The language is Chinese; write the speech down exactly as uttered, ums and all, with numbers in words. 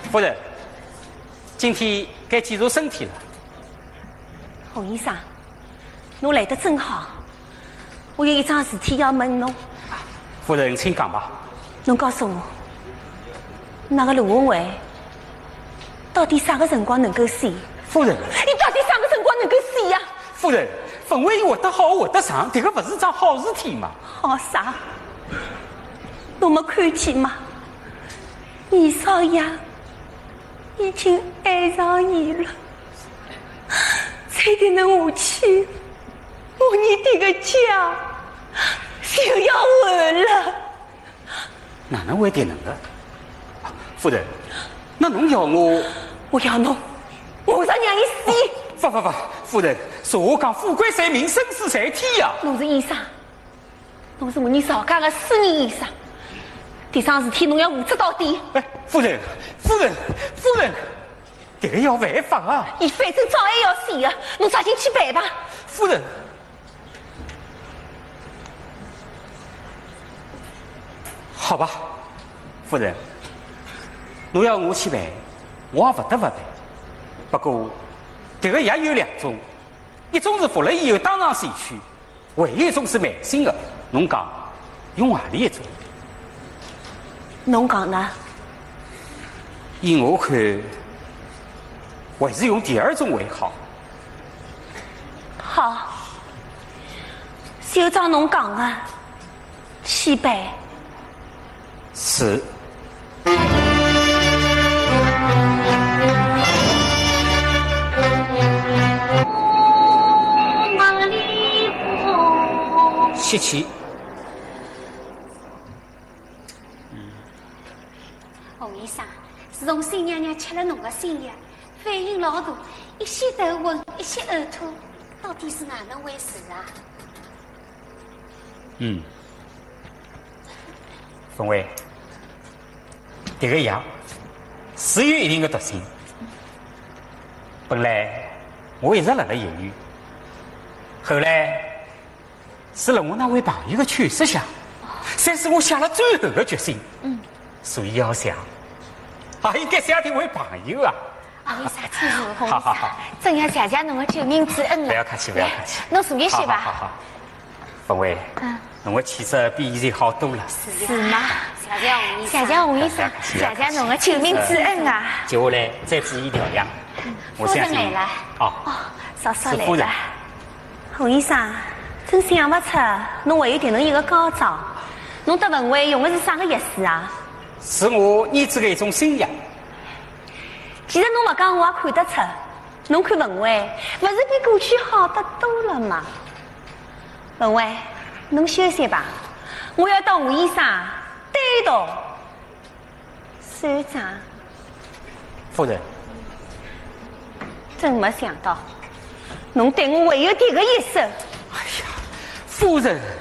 夫人，今天该检查身体了。 洪医生，侬来得真好，我有一桩事体要问侬。 夫人，请讲吧。 侬告诉我，那个卢文伟到底啥个辰光能够死？ 夫人， 你到底啥个辰光能够死呀？ 夫人，文伟活得好，活得长，这个不是桩好事体嘛？ 好啥？侬没看见吗？二少爷已经爱上伊了，再得能下去，我你这个家就要完了。 哪能会这能的？夫人，那侬要我？ 我要侬，马上让伊死！ 不不不，夫人，说我讲富贵在民，生死在天呀！ 侬是医生，侬是我们邵家的私人医生，这桩事体侬要负责到底。 哎，夫人，夫人，夫人，这个要犯法啊！ 伊反正早晚要死的，侬抓紧去办吧。 夫人，好吧，夫人，侬要我去办，我也不得不办。不过，这个药有两种，一种是服了以后当场死去，还有一种是慢性的。侬讲用何里一种？ 侬讲呢？ 依我看，还是用第二种为好。 好，就照侬讲的去办。 是。吸气。 洪医生，自从新娘娘吃了侬的新药，反应老大，一些头昏，一些呕吐，到底是哪能回事啊？ 嗯，冯伟，这个药是有一定的毒性。本来我一直辣辣犹豫，后来是了我那位朋友的劝说下，才使我下了最后的决心。嗯，所以要想，还应该想这位朋友啊。 洪医生，请坐，洪医生好好好， 真要谢谢侬的救命之恩了。 不要客气，不要客气。 侬坐一歇吧。 好好好。冯伟， 嗯， 侬的气色比以前好多了。 是吗？谢谢洪医生，谢谢洪医生，谢谢侬的救命之恩啊！ 接下来再注意调养。我夫相信。 人来了。 哦。 哦，嫂嫂来是夫人了。 洪医生，真想不出侬会有这能一个高招。侬得文伟用的是啥个药水啊？ 是我研制的一种新药。 其实侬不讲我也看得出，侬看文伟不是比过去好得多了吗？文伟，侬休息吧，我要到吴医生单独算账。 夫人， 真没想到，侬对我会有这个一手。 哎呀，夫人。